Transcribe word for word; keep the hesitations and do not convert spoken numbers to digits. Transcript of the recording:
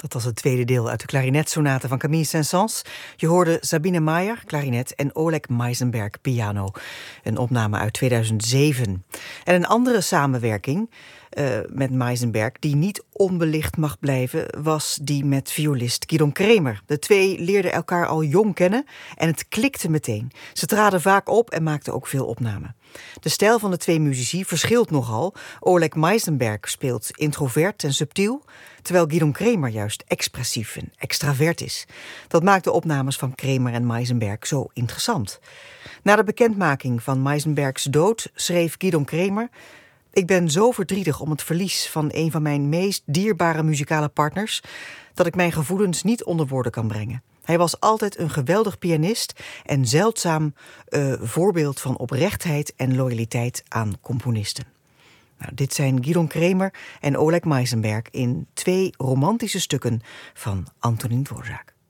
Dat was het tweede deel uit de klarinetsonate van Camille Saint-Saëns. Je hoorde Sabine Meyer, klarinet, en Oleg Meisenberg, piano. Een opname uit tweeduizend zeven. En een andere samenwerking uh, met Meisenberg, die niet onbelicht mag blijven, was die met violist Gidon Kremer. De twee leerden elkaar al jong kennen en het klikte meteen. Ze traden vaak op en maakten ook veel opnamen. De stijl van de twee muzici verschilt nogal. Oleg Meisenberg speelt introvert en subtiel, terwijl Gidon Kremer juist expressief en extravert is. Dat maakt de opnames van Kremer en Meisenberg zo interessant. Na de bekendmaking van Meisenbergs dood schreef Gidon Kremer: "Ik ben zo verdrietig om het verlies van een van mijn meest dierbare muzikale partners, dat ik mijn gevoelens niet onder woorden kan brengen. Hij was altijd een geweldig pianist en zeldzaam uh, voorbeeld van oprechtheid en loyaliteit aan componisten." Nou, dit zijn Gidon Kremer en Oleg Meisenberg in twee romantische stukken van Antonín Dvořák.